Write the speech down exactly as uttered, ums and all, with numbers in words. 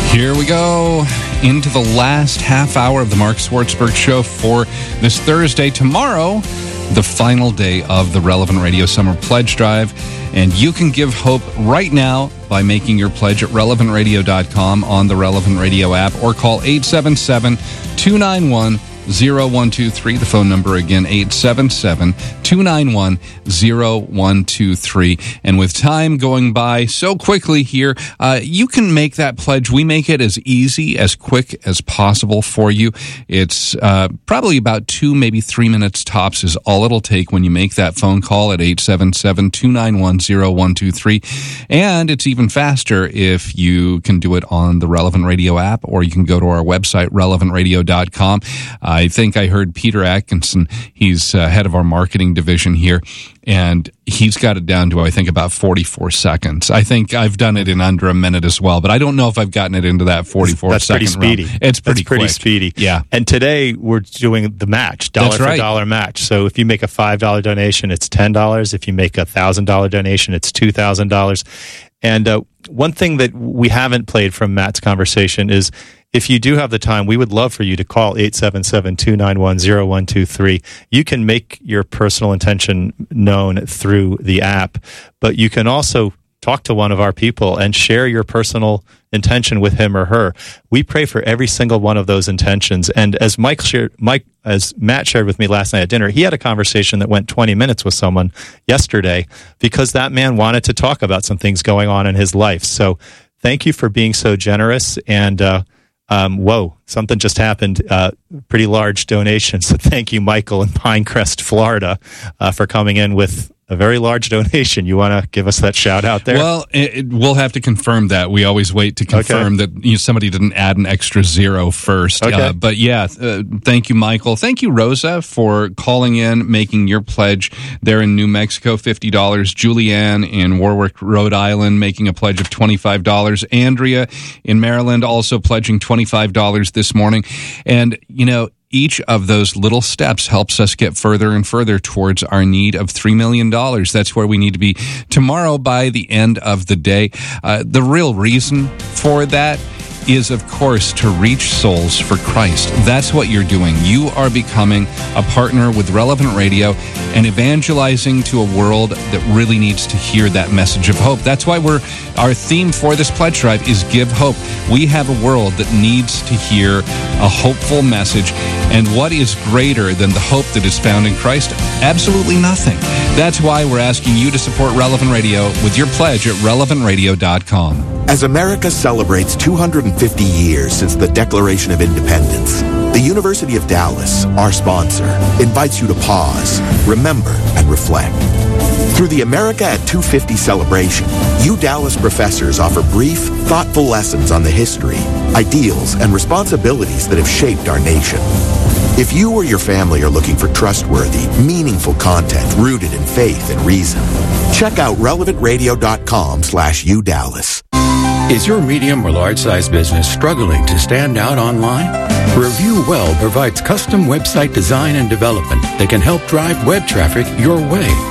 Here we go into the last half hour of the Mark Swartzberg Show for this Thursday. Tomorrow, the final day of the Relevant Radio Summer Pledge Drive. And you can give hope right now by making your pledge at relevant radio dot com on the Relevant Radio app, or call eight seven seven, two nine one, zero one two three. The phone number again, eight seven seven, two nine one, zero one two three. And with time going by so quickly here, uh, you can make that pledge. We make it as easy, as quick as possible for you. It's uh, probably about two, maybe three minutes tops is all it'll take when you make that phone call at eight seven seven, two nine one, zero one two three. And it's even faster if you can do it on the Relevant Radio app, or you can go to our website, relevant radio dot com. I think I heard Peter Atkinson, he's uh, head of our marketing division here, and he's got it down to, I think, about forty-four seconds. I think I've done it in under a minute as well, but I don't know if I've gotten it into that forty-four That's second pretty speedy. realm. It's pretty That's pretty quick. speedy. Yeah. And today we're doing the match, dollar That's for right. dollar match. So if you make a five dollar donation, it's ten dollars. If you make a one thousand dollars donation, it's two thousand dollars. And uh, one thing that we haven't played from Matt's conversation is, if you do have the time, we would love for you to call eight seven seven, two nine one, zero one two three. You can make your personal intention known through the app, but you can also talk to one of our people and share your personal intention with him or her. We pray for every single one of those intentions. And as Mike shared, Mike, as Matt shared with me last night at dinner, he had a conversation that went twenty minutes with someone yesterday because that man wanted to talk about some things going on in his life. So thank you for being so generous. And, uh, Um, whoa, something just happened. Uh, pretty large donation. So thank you, Michael in Pinecrest, Florida, uh, for coming in with a very large donation. You want to give us that shout out there? Well, it, it, we'll have to confirm that. We always wait to confirm Okay. that you know, somebody didn't add an extra zero first. Okay. Uh, but yeah, uh, thank you, Michael. Thank you, Rosa, for calling in, making your pledge there in New Mexico, fifty dollars. Julianne in Warwick, Rhode Island, making a pledge of twenty-five dollars. Andrea in Maryland also pledging twenty-five dollars this morning. And, you know, each of those little steps helps us get further and further towards our need of three million dollars. That's where we need to be tomorrow by the end of the day. Uh, the real reason for that is, of course, to reach souls for Christ. That's what you're doing. You are becoming a partner with Relevant Radio and evangelizing to a world that really needs to hear that message of hope. That's why we're our theme for this pledge drive is Give Hope. We have a world that needs to hear a hopeful message. And what is greater than the hope that is found in Christ? Absolutely nothing. That's why we're asking you to support Relevant Radio with your pledge at relevant radio dot com. As America celebrates two hundred fifty years since the Declaration of Independence, the University of Dallas, our sponsor, invites you to pause, remember, and reflect. Through the America at two fifty celebration, U Dallas professors offer brief, thoughtful lessons on the history, ideals, and responsibilities that have shaped our nation. If you or your family are looking for trustworthy, meaningful content rooted in faith and reason, check out relevant radio dot com slash U Dallas. Is your medium or large-size business struggling to stand out online? Review Well provides custom website design and development that can help drive web traffic your way.